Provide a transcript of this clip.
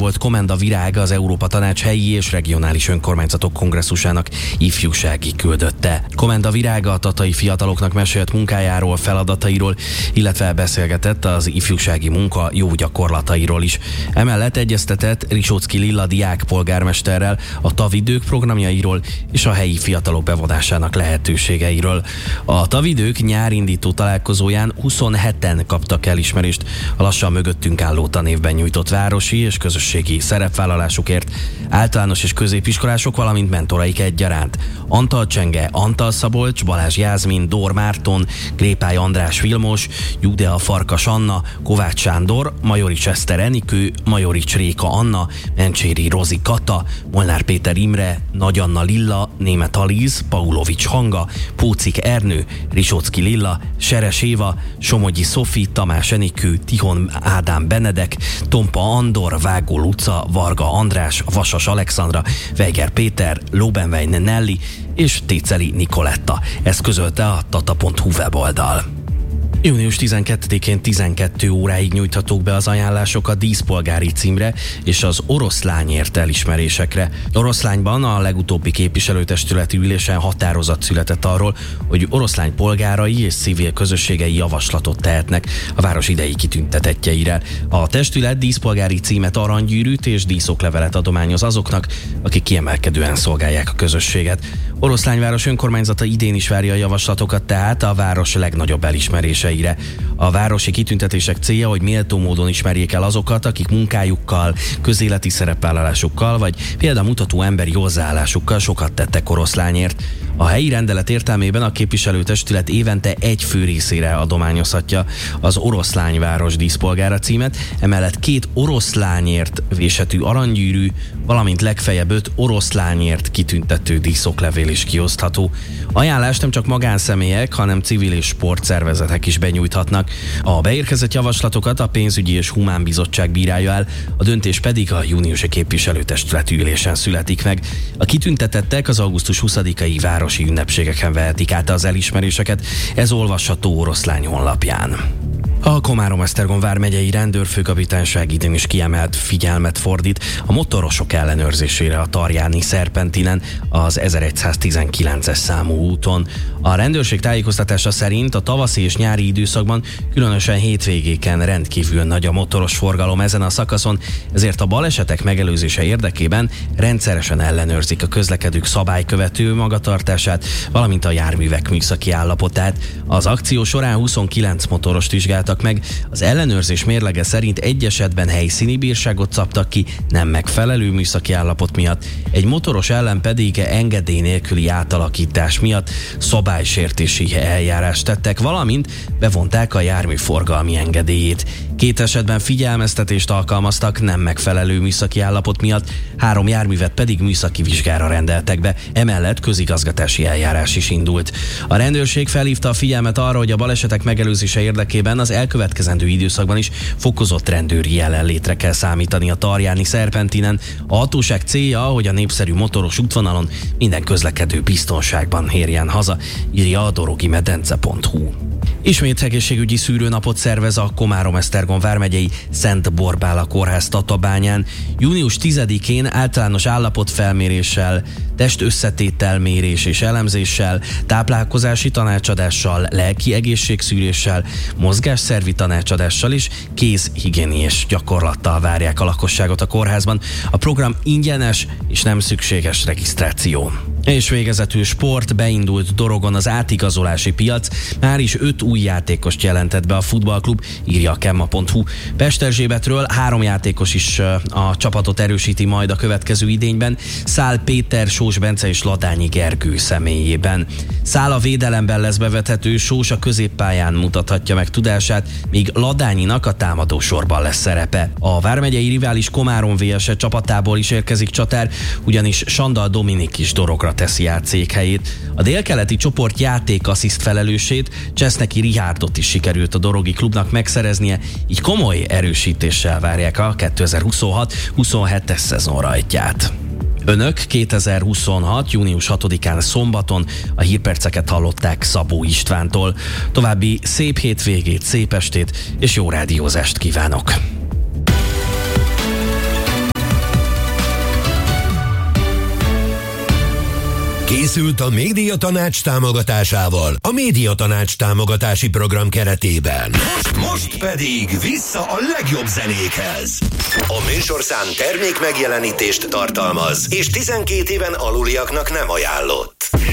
volt Komenda Virág, az Európa Tanács helyi és regionális önkormányzatok kongresszusának ifjúsági küldötte. Komenda Virág a tatai fiataloknak mesélt munkájáról, feladatairól, illetve beszélgetett az ifjúsági munka jó gyakorlatairól is. Emellett egyeztetett Risóczky Lilla diákpolgármesterrel a Tavidők programjairól és a helyi fiatalok bevonásának lehetőségeiről. A Tavidők nyárindító találkozóján 27-en kaptak elismerést a lassan mögöttünk álló tanévben nyújtott városi és közösségi szerepvállalásukért, általános és középiskolások, valamint mentoraik egyaránt. Antal Csenge, Antal Szabolcs, Balázs Jászmin, Dór Márton, Grépály András Vilmos, Judea Farkas Anna, Kovács Sándor, Majorics Eszter Enikő, Majorics Réka Anna, Mencséri Rozi Kata, Molnár Péter Imre, Nagy Anna Lilla, Németh Alíz, Paulovics Hanga, Pócik Ernő, Risóczky Lilla, Seres Éva, Somogyi Szofi, Tamás Enikő, Tihon Ádám Benedek, Tompa Andor, Vágó Luca, Varga András, Vasas Alexandra, Weiger Péter, Lobenwein Nelly és Téceli Nikoletta. Ezt közölte a tata.hu weboldal. Június 12-én 12 óráig nyújthatók be az ajánlások a díszpolgári címre és az oroszlányért elismerésekre. Oroszlányban a legutóbbi képviselőtestületi ülésen határozat született arról, hogy Oroszlány polgárai és civil közösségei javaslatot tehetnek a város idei kitüntetettjeire. A testület díszpolgári címet, aranygyűrűt és díszoklevelet adományoz azoknak, akik kiemelkedően szolgálják a közösséget. Oroszlányváros önkormányzata idén is várja a javaslatokat tehát a város legnagyobb elismerései. A városi kitüntetések célja, hogy méltó módon ismerjék el azokat, akik munkájukkal, közéleti szerepvállalásukkal vagy példamutató emberi hozzáállásukkal sokat tettek Oroszlányért. A helyi rendelet értelmében a képviselőtestület évente egy fő részére adományozhatja az Oroszlányváros díszpolgára címet, emellett 2 oroszlányért véshetű aranygyűrű, valamint legfeljebb 5 oroszlányért kitüntető díszoklevél is kiosztható. Ajánlást nem csak magánszemélyek, hanem civil és sportszervezetek is benyújthatnak. A beérkezett javaslatokat a Pénzügyi és Humán Bizottság bírálja el, a döntés pedig a júniusi képviselőtestületi ülésen születik meg. A kitüntetettek az augusztus 20-ai városi ünnepségeken vehetik át az elismeréseket, ez olvasható Oroszlány honlapján. A Komárom-Esztergom vármegyei rendőrfőkapitányság idén is kiemelt figyelmet fordít a motorosok ellenőrzésére a Tarjáni Szerpentinen, az 1119-es számú úton. A rendőrség tájékoztatása szerint a tavaszi és nyári időszakban, különösen hétvégéken rendkívül nagy a motoros forgalom ezen a szakaszon, ezért a balesetek megelőzése érdekében rendszeresen ellenőrzik a közlekedők szabálykövető magatartását, valamint a járművek műszaki állapotát. Az akció során 29 motorost vizsgáltak meg, az ellenőrzés mérlege szerint egy esetben helyszíni bírságot szabtak ki nem megfelelő műszaki állapot miatt, egy motoros ellen pedig engedély nélküli átalakítás miatt szabálysértési eljárást tettek, valamint bevonták a jármű forgalmi engedélyét. 2 esetben figyelmeztetést alkalmaztak nem megfelelő műszaki állapot miatt, 3 járművet pedig műszaki vizsgára rendeltek be, emellett közigazgatási eljárás is indult. A rendőrség felhívta a figyelmet arra, hogy a balesetek megelőzése érdekében az elkövetkezendő időszakban is fokozott rendőri jelenlétre kell számítani a Tarjáni Szerpentinen. A hatóság célja, hogy a népszerű motoros útvonalon minden közlekedő biztonságban érjen haza, írja a dorogimedence.hu. Ismét egészségügyi szűrőnapot szervez a Komárom-Esztergom vármegyei Szent Borbála kórház Tatabányán. Június 10-én általános állapotfelméréssel, testösszetételmérés és elemzéssel, táplálkozási tanácsadással, lelki egészségszűréssel, mozgásszervi tanácsadással és kézhigiéniás gyakorlattal várják a lakosságot a kórházban. A program ingyenes és nem szükséges regisztráció. És végezetül sport, beindult Dorogon az átigazolási piac, már is 5 új játékost jelentett be a futballklub, írja a kemma.hu. Pesterzsébetről 3 játékos is a csapatot erősíti majd a következő idényben, Szál Péter, Sós Bence és Ladányi Gergő személyében. Szál a védelemben lesz bevethető, Sós a középpályán mutathatja meg tudását, míg Ladányinak a támadó sorban lesz szerepe. A vármegyei rivális Komárom VS csapatából is érkezik csatár, ugyanis Sandal Dominik is Dorogra teszi át székhelyét. A délkeleti csoport játékassziszt felelősét, Cseszneki Rihárdot is sikerült a dorogi klubnak megszereznie, így komoly erősítéssel várják a 2026-27-es szezon rajtját. Önök 2026. június 6-án szombaton a hírperceket hallották Szabó Istvántól. További szép hétvégét, szép estét és jó rádiózást kívánok! Készült a Médiatanács támogatásával a Médiatanács támogatási program keretében. Most pedig vissza a legjobb zenékhez. A műsorszám termék megjelenítést tartalmaz, és 12 éven aluliaknak nem ajánlott.